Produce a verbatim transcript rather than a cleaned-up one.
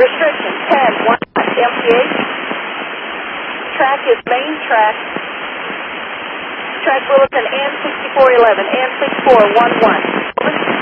Restriction ten, one, M P H. Track is main track. Track bulletin N sixty-four eleven, N sixty-four eleven.